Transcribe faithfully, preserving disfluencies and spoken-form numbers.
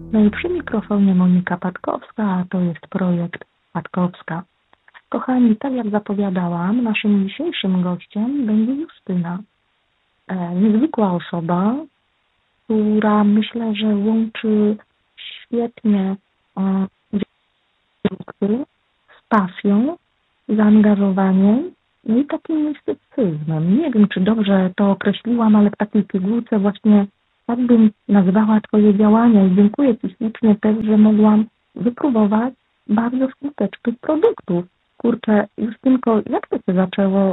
No i przy mikrofonie Monika Patkowska, a to jest projekt Patkowska. Kochani, tak jak zapowiadałam, naszym dzisiejszym gościem będzie Justyna. E, niezwykła osoba, która myślę, że łączy świetnie e, produkty z pasją, zaangażowaniem, no i takim mistycyzmem. Nie wiem, czy dobrze to określiłam, ale w takiej pigułce właśnie tak bym nazwała Twoje działania i dziękuję Ci ślicznie też, że mogłam wypróbować bardzo skutecznych produktów. Kurczę, Justynko, jak to się zaczęło,